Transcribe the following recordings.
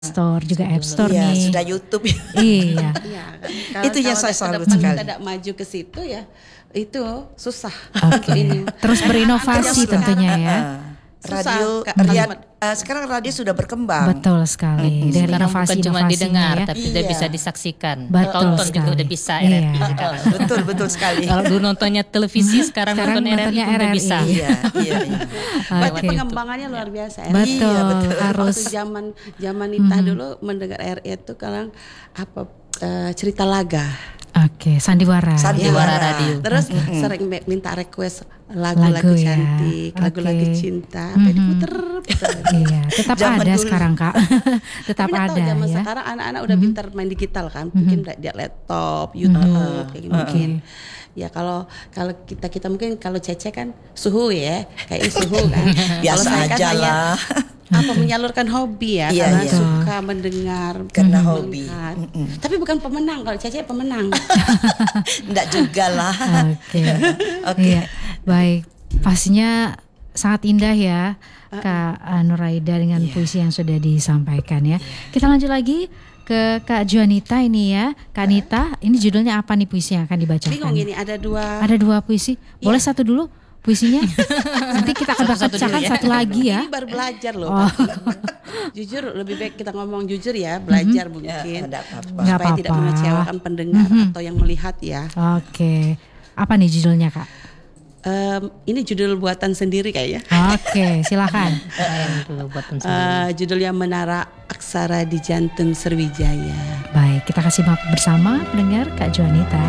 Store juga App Store Iya, nih. sudah YouTube. Iya. Iya, Itu yang saya salut depan sekali. kita tidak maju ke situ ya, itu susah. Oke. Ini. Terus berinovasi Anak-anak tentunya ya. Susah, Radio, Kak. sekarang radio sudah berkembang. Betul sekali. Dengan Sekarang bukan cuma inovasi-inovasinya didengar, ya. tapi udah Iya. bisa disaksikan. Betul Tonton juga sekali. udah bisa Iya. RRI sekarang. Betul sekali. Kalau dulu nontonnya televisi, sekarang nonton RRI nontonnya pun udah RRI. bisa. Iya. Berarti Oke. pengembangannya luar biasa ya. Betul, Iya, betul. harus Waktu zaman Nita dulu mendengar RRI itu kadang cerita laga. Oke, sandiwara. Sandiwara radio. Terus sering minta request Lagu lagu-lagu ya. cantik, lagu-lagu Oke. cinta, sampai diputer. Iya, tetap Zaman ada dulu. sekarang Kak. Tetap Tapi nggak tahu ada zaman ya. sekarang anak-anak udah pintar main digital kan, mungkin di laptop, YouTube, kayak gitu mungkin. Ya kalau kita mungkin kalau Cece kan suhu ya, kayaknya suhu kan. Biasa Kalau saya kan aja hanya lah. menyalurkan hobi ya, Iya, karena iya. suka mendengar, Karena hobi. melihat. Tapi bukan pemenang, kalau Cece pemenang. Enggak juga lah. Oke. Oke. Iya, baik. Pastinya sangat indah ya Kak Nuraida dengan puisi yang sudah disampaikan ya. Kita lanjut lagi ke Kak Juanita ini ya. Kak Nita, ini judulnya apa nih puisi yang akan dibacakan? Bingung ini ada dua. Ada dua puisi. Boleh satu dulu puisinya? Nanti kita akan Satu-satu dulu bacakan ya. satu lagi ya. Ini baru belajar loh. Oh. Jujur lebih baik kita ngomong jujur ya, belajar mungkin. Enggak apa-apa. Nggak Supaya tidak apa-apa. mengecewakan pendengar atau yang melihat ya. Oke. Apa nih judulnya Kak? Ini judul buatan sendiri kayaknya. Oke, silakan. Yang dulu buat sendiri. Judulnya Menara Aksara di Jantung Sriwijaya. Baik, kita kasih maaf bersama pendengar Kak Juanita.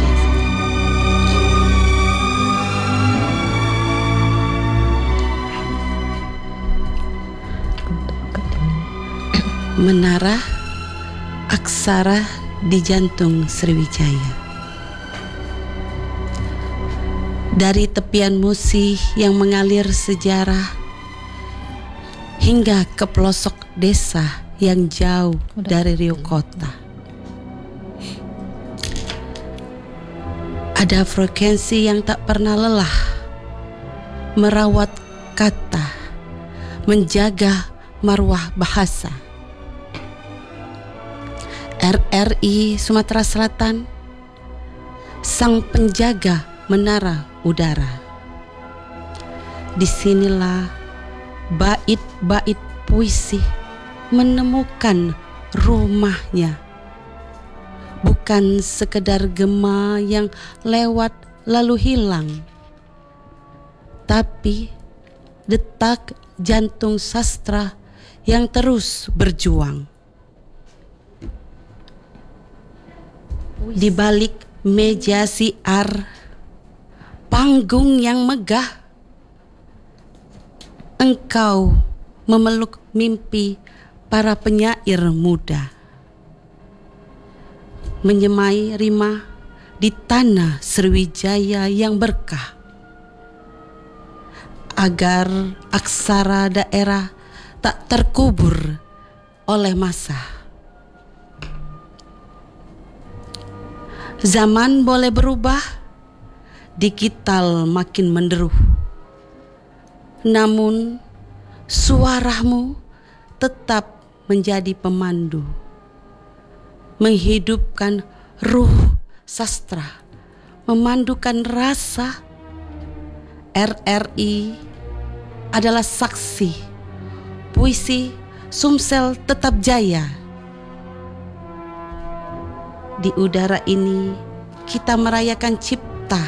Menara Aksara di Jantung Sriwijaya. Dari tepian Musi yang mengalir sejarah hingga ke pelosok desa yang jauh dari riuh kota. Ada frekuensi yang tak pernah lelah merawat kata, menjaga marwah bahasa. RRI Sumatera Selatan, sang penjaga menara udara. Disinilah bait-bait puisi menemukan rumahnya. Bukan sekedar gema yang lewat lalu hilang, tapi detak jantung sastra yang terus berjuang. Di balik meja siar, panggung yang megah, engkau memeluk mimpi para penyair muda. Menyemai rima di tanah Sriwijaya yang berkah, agar aksara daerah tak terkubur oleh masa. Zaman boleh berubah, digital makin menderuh. Namun suaramu tetap menjadi pemandu, menghidupkan ruh sastra, memandukan rasa. RRI adalah saksi, puisi Sumsel tetap jaya. Di udara ini kita merayakan cipta.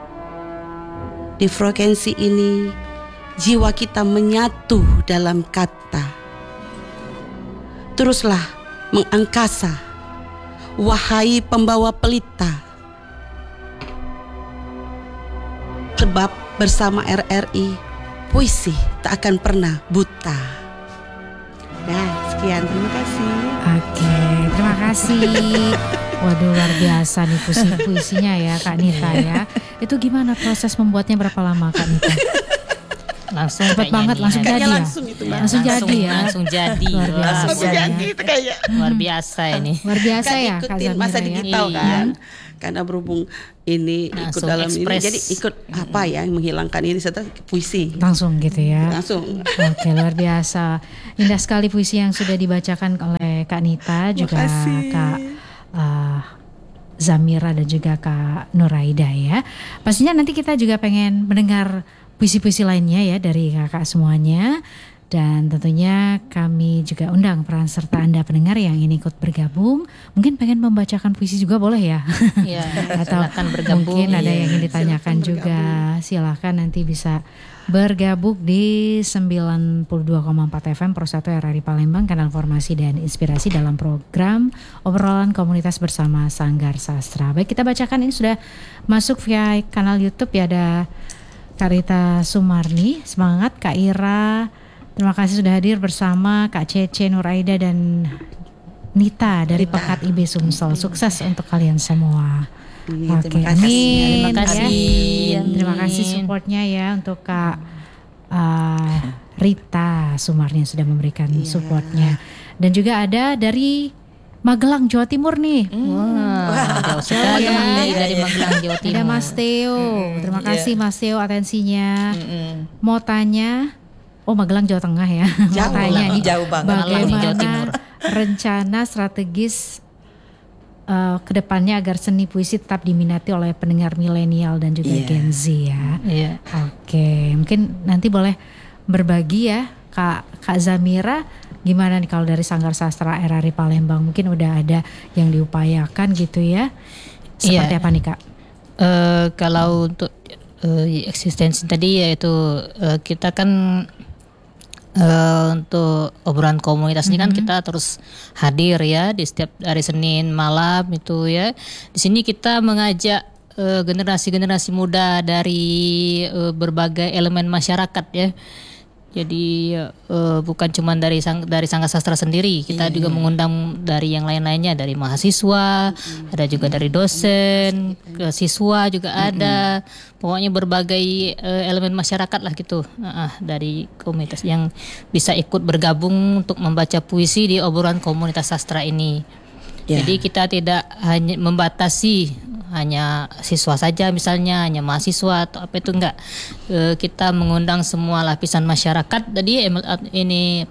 Di frekuensi ini jiwa kita menyatu dalam kata. Teruslah mengangkasa, wahai pembawa pelita. Sebab bersama RRI, puisi tak akan pernah buta. Nah, sekian, terima kasih. Oke, terima kasih. Waduh, luar biasa nih puisinya ya Kak Nita ya. Itu gimana proses membuatnya, berapa lama Kak Nita? Langsung Cepet kayak banget, nyanyi langsung aja. jadi ya? Langsung itu, Mbak. Langsung jadi ya? Langsung jadi. Luar biasa. Langsung jadi itu kayak Luar biasa ini. Luar biasa kan ya Kak ikutin masa Zamira ya. digital Iya. kan. karena berhubung ini ikut Langsung dalam express. ini, jadi ikut apa ya yang menghilangkan ini serta puisi Langsung gitu ya. langsung. Oke, luar biasa. Indah sekali puisi yang sudah dibacakan oleh Kak Nita, juga Makasih. Kak Zamira dan juga Kak Nuraida ya. Pastinya nanti kita juga pengen mendengar puisi-puisi lainnya ya dari kakak semuanya. Dan tentunya kami juga undang peran serta Anda pendengar yang ingin ikut bergabung. Mungkin pengen membacakan puisi juga boleh ya. Ya, Atau silakan bergabung. mungkin ada yang ingin Iya, ditanyakan silakan juga. Silahkan nanti bisa bergabung di 92,4 FM Pro 1 RRI Palembang, kanal informasi dan inspirasi dalam program obrolan komunitas bersama Sanggar Sastra. Baik, kita bacakan, ini sudah masuk via kanal YouTube ya. Ada Kak Rita Sumarni, semangat. Kak Ira, terima kasih sudah hadir bersama Kak Cece, Nuraida dan Nita dari Pekat IB Sumsel. Sukses untuk kalian semua. Iya, Oke, terima kasih. amin. Terima kasih. Ya. Terima kasih supportnya ya untuk Kak Rita Sumarni yang sudah memberikan supportnya. Dan juga ada dari Magelang, Jawa Timur nih. Wah, jauh sekali dari Magelang, Jawa Timur. Ada Mas Theo. Terima kasih Mas Theo atensinya. Mau tanya, Magelang Jawa Tengah ya. Jauh Mau tanya lah, nih, jauh banget. Magelang di Jawa Timur. bagaimana rencana strategis kedepannya agar seni puisi tetap diminati oleh pendengar milenial dan juga Gen Z ya. Iya. Oke, mungkin nanti boleh berbagi ya Kak Zamira, gimana nih kalau dari Sanggar Sastra RRI Palembang, mungkin udah ada yang diupayakan gitu ya. Seperti Iya. apa nih Kak? Kalau untuk eksistensi tadi yaitu kita kan untuk obrolan komunitas ini kan kita terus hadir ya di setiap hari Senin malam itu ya. Di sini kita mengajak generasi-generasi muda dari berbagai elemen masyarakat ya. Jadi bukan cuma dari Sanggar Sastra sendiri, kita juga mengundang dari yang lain-lainnya, dari mahasiswa, ada juga dari dosen, ke siswa juga ada. Pokoknya berbagai elemen masyarakat lah gitu, dari komunitas yang bisa ikut bergabung untuk membaca puisi di obrolan komunitas sastra ini. Ya. Jadi kita tidak hanya membatasi hanya siswa saja, misalnya hanya mahasiswa atau apa, itu enggak. Kita mengundang semua lapisan masyarakat. Jadi ini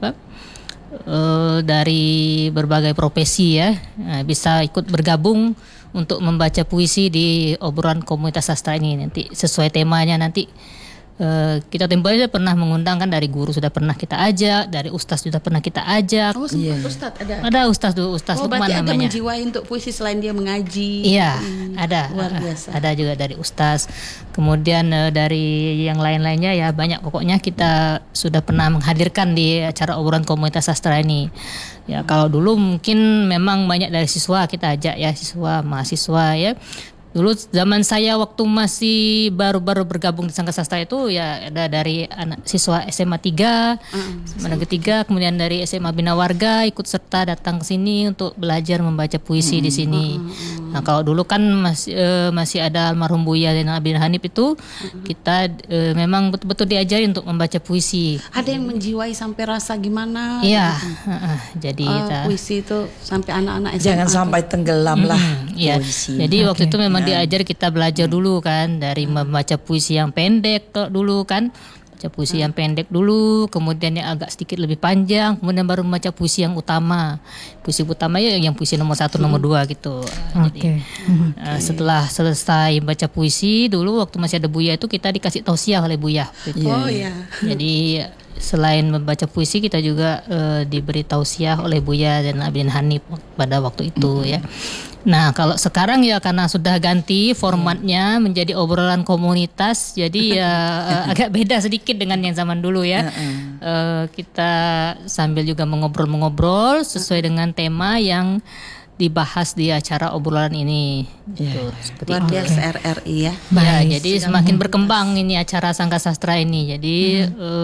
dari berbagai profesi ya, bisa ikut bergabung untuk membaca puisi di obrolan komunitas sastra ini. Nanti sesuai temanya nanti kita tempohnya pernah mengundang kan, dari guru sudah pernah kita ajak, dari ustaz sudah pernah kita ajak. Oh, sempat Ustadz ada. Ada ustaz Lukman Berarti ada namanya. menjiwai untuk puisi selain dia mengaji. Iya, ada. Luar biasa. Ada juga dari ustaz. Kemudian dari yang lain-lainnya ya banyak, pokoknya kita sudah pernah menghadirkan di acara obrolan komunitas sastra ini. Ya, kalau dulu mungkin memang banyak dari siswa kita ajak ya, siswa, mahasiswa ya. Dulu zaman saya waktu masih baru-baru bergabung di Sanggar Sastra itu ya ada dari anak siswa SMA 3, SMA Negeri 3, kemudian dari SMA Bina Warga ikut serta datang ke sini untuk belajar membaca puisi di sini. Nah, kalau dulu kan masih ada almarhum Buya Zainal Abidin Hanif itu, kita memang betul-betul diajari untuk membaca puisi. Ada yang menjiwai sampai rasa gimana? Iya, jadi Puisi itu sampai anak-anak SMA. Jangan sampai tenggelam lah Iya. puisi. Jadi waktu itu memang diajar kita belajar dulu kan, dari membaca puisi yang pendek dulu kan. Baca puisi yang pendek dulu, kemudian yang agak sedikit lebih panjang, kemudian baru membaca puisi yang utama. Puisi utama ya yang puisi nomor 1, nomor 2 gitu. Jadi, setelah selesai baca puisi dulu waktu masih ada Buya itu kita dikasih tausiah oleh Buya. Gitu. Oh iya. Jadi selain membaca puisi kita juga diberi tausiah oleh Buya dan Abidin Hanif pada waktu itu ya. Nah, kalau sekarang ya karena sudah ganti formatnya menjadi obrolan komunitas, jadi ya agak beda sedikit dengan yang zaman dulu ya. Kita sambil juga mengobrol-mengobrol sesuai dengan tema yang dibahas di acara obrolan ini. Gitu, seperti Luar itu. biasa RRI ya. Ya, jadi semakin berkembang ini acara Sanggar Sastra ini. Jadi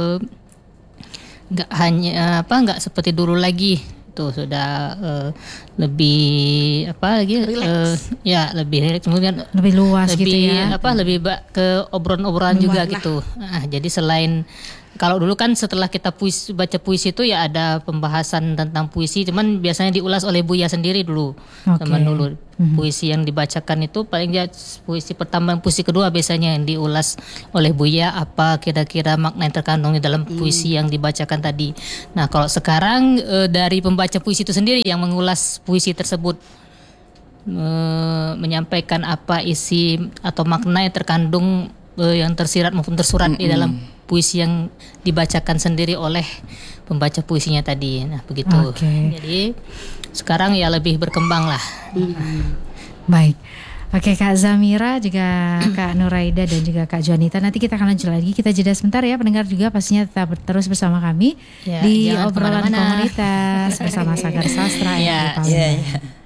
nggak seperti dulu lagi. Tuh sudah lebih ya lebih relax, kemudian Lebih luas lebih gitu ya. lebih ke obrolan-obrolan juga gitu. Jadi selain Kalau dulu kan setelah kita baca puisi itu ya ada pembahasan tentang puisi, cuman biasanya diulas oleh Buya sendiri dulu. Zaman dulu puisi yang dibacakan itu paling dia puisi pertama, puisi kedua biasanya yang diulas oleh Buya apa kira-kira makna yang terkandung di dalam puisi yang dibacakan tadi. Nah, kalau sekarang dari pembaca puisi itu sendiri yang mengulas puisi tersebut, menyampaikan apa isi atau makna yang terkandung yang tersirat maupun tersurat di dalam puisi yang dibacakan sendiri oleh pembaca puisinya tadi. Nah, begitu. Jadi sekarang ya lebih berkembang lah. Baik. Oke, Kak Zamira, juga Kak Nuraida dan juga Kak Juanita. Nanti kita akan lanjut lagi. Kita jeda sebentar ya, pendengar juga pastinya tetap terus bersama kami ya, di obrolan komunitas bersama Sanggar Sastra. Ya.